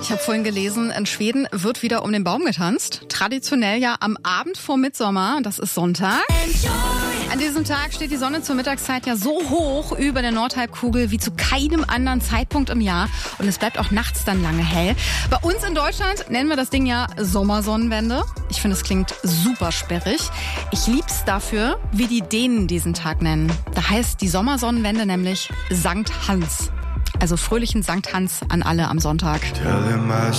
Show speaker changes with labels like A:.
A: Ich habe vorhin gelesen, in Schweden wird wieder um den Baum getanzt. Traditionell ja am Abend vor Mittsommer, das ist Sonntag. An diesem Tag steht die Sonne zur Mittagszeit ja so hoch über der Nordhalbkugel wie zu keinem anderen Zeitpunkt im Jahr. Und es bleibt auch nachts dann lange hell. Bei uns in Deutschland nennen wir das Ding ja Sommersonnenwende. Ich finde, es klingt super sperrig. Ich lieb's dafür, wie die Dänen diesen Tag nennen. Da heißt die Sommersonnenwende nämlich Sankt Hans. Also fröhlichen Sankt Hans an alle am Sonntag.